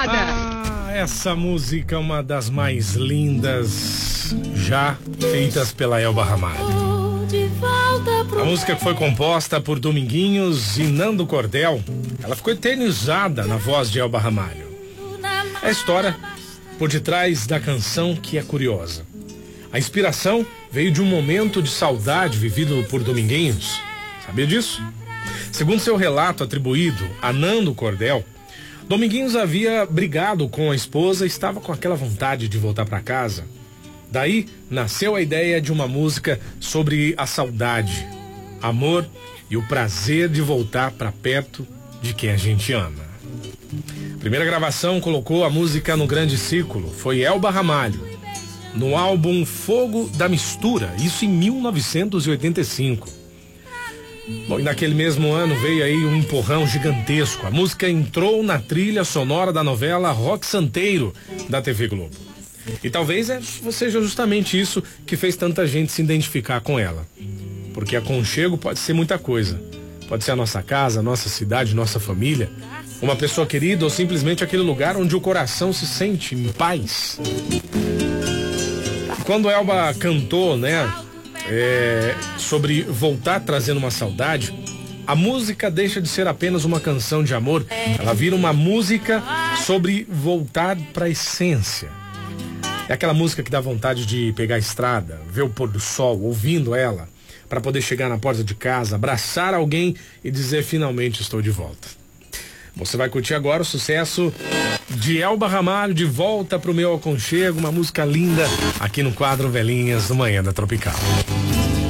moda. Essa música é uma das mais lindas já feitas pela Elba Ramalho. A música que foi composta por Dominguinhos e Nando Cordel, ela ficou eternizada na voz de Elba Ramalho. É a história por detrás da canção que é curiosa. A inspiração veio de um momento de saudade vivido por Dominguinhos. Sabia disso? Segundo seu relato atribuído a Nando Cordel, Dominguinhos havia brigado com a esposa e estava com aquela vontade de voltar para casa. Daí nasceu a ideia de uma música sobre a saudade, amor e o prazer de voltar para perto de quem a gente ama. A primeira gravação colocou a música no grande círculo, foi Elba Ramalho, no álbum Fogo da Mistura, isso em 1985. Bom, e naquele mesmo ano veio aí um empurrão gigantesco. A música entrou na trilha sonora da novela Rock Santeiro da TV Globo. E talvez seja justamente isso que fez tanta gente se identificar com ela. Porque aconchego pode ser muita coisa. Pode ser a nossa casa, a nossa cidade, nossa família, uma pessoa querida ou simplesmente aquele lugar onde o coração se sente em paz. Quando a Elba cantou, sobre voltar trazendo uma saudade, a música deixa de ser apenas uma canção de amor, ela vira uma música sobre voltar para a essência. É aquela música que dá vontade de pegar a estrada, ver o pôr do sol, ouvindo ela, para poder chegar na porta de casa, abraçar alguém e dizer finalmente estou de volta. Você vai curtir agora o sucesso de Elba Ramalho, De Volta pro Meu Aconchego, uma música linda aqui no quadro Velhinhas do Manhã da Tropical.